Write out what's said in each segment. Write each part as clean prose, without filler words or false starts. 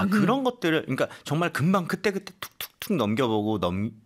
아, 그런 것들을 그러니까 정말 금방 그때그때 툭툭툭 넘겨보고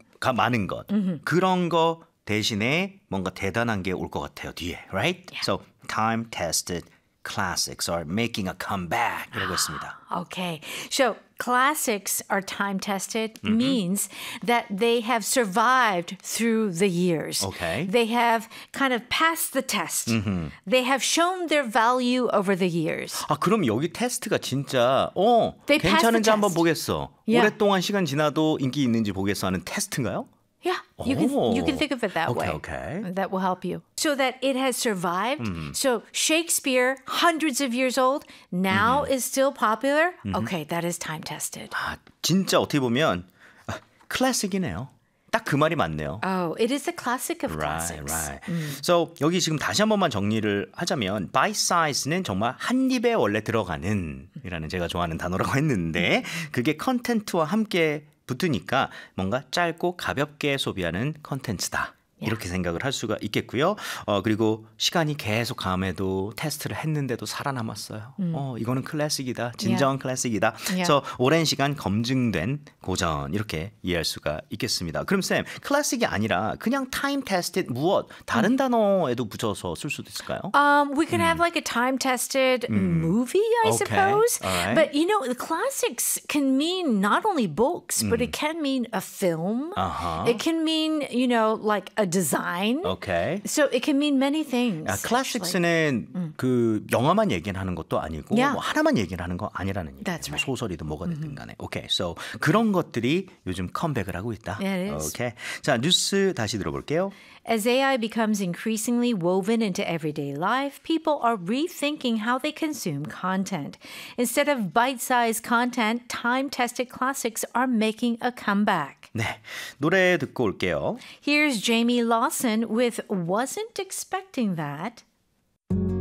많은 것. 그런 거 대신에 뭔가 대단한 게 올 것 같아요, 뒤에. Right? Yeah. So, time-tested classics are making a comeback. 이라고 했습니다. Okay. So classics are time tested means that they have survived through the years. Okay. They have kind of passed the test. They have shown their value over the years. 아, 그럼 여기 테스트가 진짜 They passed 괜찮은지 the 한번 test. 보겠어. Yeah. 오랫동안 시간 지나도 인기 있는지 보겠어 하는 테스트인가요? Yeah, you can think of it that way. Okay. That will help you. So that it has survived. So Shakespeare, hundreds of years old, now is still popular. Okay, that is time tested. 아, 진짜 어떻게 보면 클래식이네요. 딱 그 말이 맞네요. Oh, it is a classic of Right, classics. right. So 여기 지금 다시 한 번만 정리를 하자면 bite size는 정말 한 입에 원래 들어가는 이라는 제가 좋아하는 단어라고 했는데 그게 컨텐츠와 함께 붙으니까 뭔가 짧고 가볍게 소비하는 컨텐츠다. 이렇게 생각을 할 수가 있겠고요. 그리고 시간이 계속 감에도 테스트를 했는데도 살아남았어요. 이거는 클래식이다. 진정한 클래식이다. 그래서 오랜 시간 검증된 고전 이렇게 이해할 수가 있겠습니다. 그럼 쌤, 클래식이 아니라 그냥 time tested 무엇 다른 단어에도 붙여서 쓸 수도 있을까요? We can have like a time-tested movie, I Okay. suppose. All right. But, you know, the classics can mean not only books, but it can mean a film. It can mean, you know, like a design. Okay. So it can mean many things. 아, 클래식스는 그 영화만 얘기하는 것도 아니고 Yeah. 뭐 하나만 얘기하는 거 아니라는 얘기예요. That's right. 소설이든 뭐가 됐든 간에. 오케이. So 그런 것들이 요즘 컴백을 하고 있다. Yeah, it is. 오케이. 자, 뉴스 다시 들어볼게요. As AI becomes increasingly woven into everyday life, people are rethinking how they consume content. Instead of bite-sized content, time-tested classics are making a comeback. 네. 노래 듣고 올게요. Here's Jamie Lawson with Wasn't Expecting That.